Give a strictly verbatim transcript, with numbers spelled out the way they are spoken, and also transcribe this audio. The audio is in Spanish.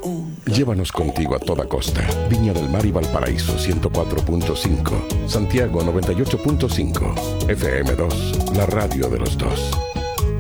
Llévanos contigo a toda costa. Viña del Mar y Valparaíso ciento cuatro punto cinco. Santiago noventa y ocho punto cinco. F M dos, la radio de los dos.